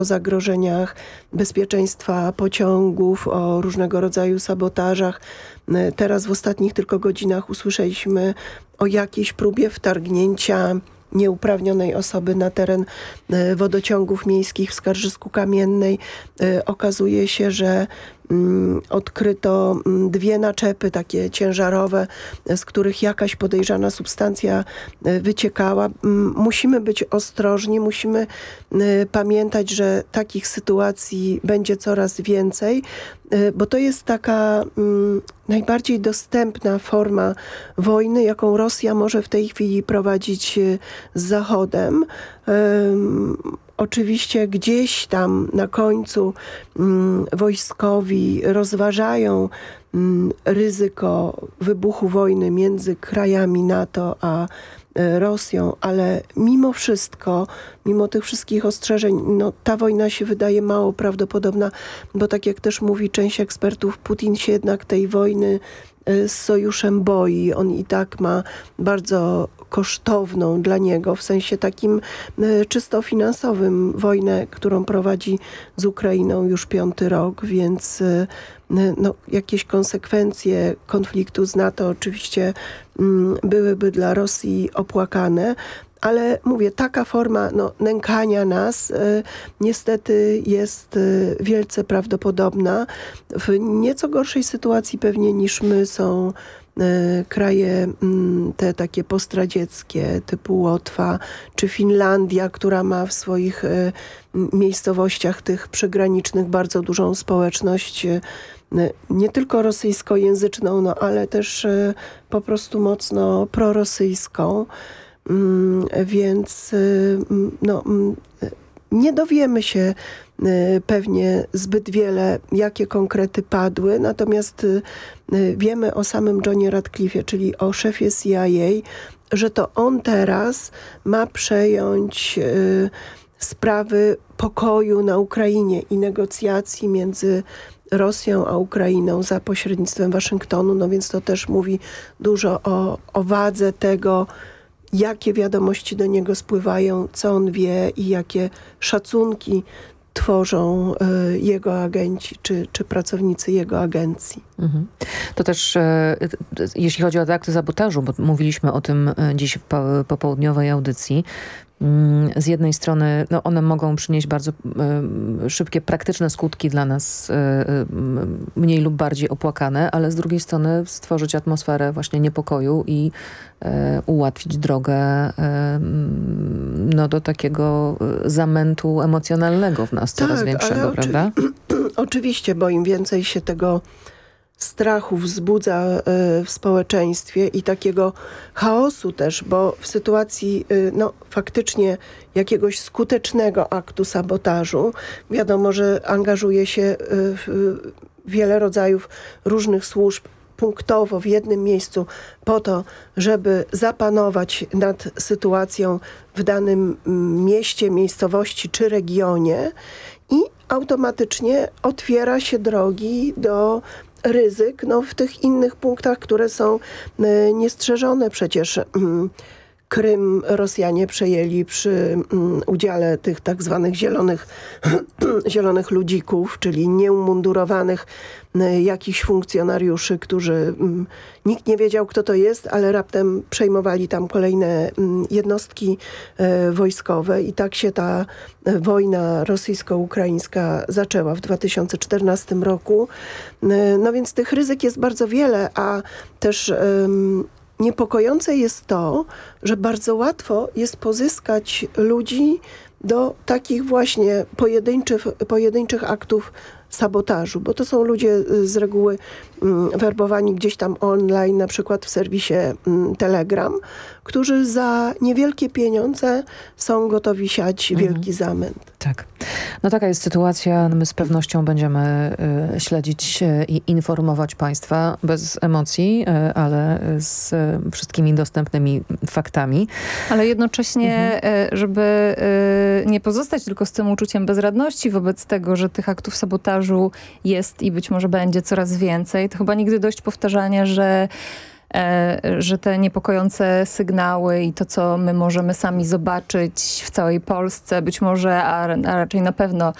o zagrożeniach bezpieczeństwa pociągów, o różnego rodzaju sabotażach. Teraz w ostatnich tylko godzinach usłyszeliśmy o jakiejś próbie wtargnięcia nieuprawnionej osoby na teren wodociągów miejskich w Skarżysku-Kamiennej. Okazuje się, że odkryto 2 naczepy takie ciężarowe, z których jakaś podejrzana substancja wyciekała. Musimy być ostrożni, musimy pamiętać, że takich sytuacji będzie coraz więcej, bo to jest taka najbardziej dostępna forma wojny, jaką Rosja może w tej chwili prowadzić z Zachodem. Oczywiście gdzieś tam na końcu wojskowi rozważają ryzyko wybuchu wojny między krajami NATO a Rosją, ale mimo wszystko, mimo tych wszystkich ostrzeżeń, ta wojna się wydaje mało prawdopodobna, bo tak jak też mówi część ekspertów, Putin się jednak tej wojny z sojuszem boi. On i tak ma bardzo kosztowną dla niego, w sensie takim czysto finansowym, wojnę, którą prowadzi z Ukrainą już 5. rok, więc jakieś konsekwencje konfliktu z NATO oczywiście byłyby dla Rosji opłakane. Ale mówię, taka forma nękania nas niestety jest wielce prawdopodobna. W nieco gorszej sytuacji pewnie niż my są kraje te takie postradzieckie typu Łotwa czy Finlandia, która ma w swoich miejscowościach tych przygranicznych bardzo dużą społeczność nie tylko rosyjskojęzyczną, ale też po prostu mocno prorosyjską. Więc nie dowiemy się pewnie zbyt wiele, jakie konkrety padły, natomiast wiemy o samym Johnie Ratcliffe'ie, czyli o szefie CIA, że to on teraz ma przejąć sprawy pokoju na Ukrainie i negocjacji między Rosją a Ukrainą za pośrednictwem Waszyngtonu, więc to też mówi dużo o wadze tego, jakie wiadomości do niego spływają, co on wie i jakie szacunki tworzą jego agenci czy pracownicy jego agencji. Mhm. To też jeśli chodzi o te akty sabotażu, bo mówiliśmy o tym dziś w popołudniowej audycji, z jednej strony one mogą przynieść bardzo szybkie, praktyczne skutki dla nas, mniej lub bardziej opłakane, ale z drugiej strony stworzyć atmosferę właśnie niepokoju i ułatwić drogę do takiego zamętu emocjonalnego w nas coraz większego, prawda? Oczywiście, bo im więcej się tego strachu wzbudza w społeczeństwie i takiego chaosu też, bo w sytuacji faktycznie jakiegoś skutecznego aktu sabotażu, wiadomo, że angażuje się wiele rodzajów różnych służb punktowo w jednym miejscu po to, żeby zapanować nad sytuacją w danym mieście, miejscowości czy regionie i automatycznie otwiera się drogi do ryzyk w tych innych punktach, które są niestrzeżone. Przecież Krym Rosjanie przejęli przy udziale tych tak zwanych zielonych ludzików, czyli nieumundurowanych jakichś funkcjonariuszy, którzy nikt nie wiedział, kto to jest, ale raptem przejmowali tam kolejne jednostki wojskowe i tak się ta wojna rosyjsko-ukraińska zaczęła w 2014 roku. Więc tych ryzyk jest bardzo wiele, a też niepokojące jest to, że bardzo łatwo jest pozyskać ludzi do takich właśnie pojedynczych aktów sabotażu, bo to są ludzie z reguły werbowani gdzieś tam online, na przykład w serwisie Telegram, którzy za niewielkie pieniądze są gotowi siać wielki zamęt. Tak. Taka jest sytuacja. My z pewnością będziemy śledzić i informować Państwa bez emocji, ale z wszystkimi dostępnymi faktami. Ale jednocześnie, żeby nie pozostać tylko z tym uczuciem bezradności wobec tego, że tych aktów sabotażu jest i być może będzie coraz więcej, to chyba nigdy dość powtarzania, że że te niepokojące sygnały i to, co my możemy sami zobaczyć w całej Polsce, być może, a raczej na pewno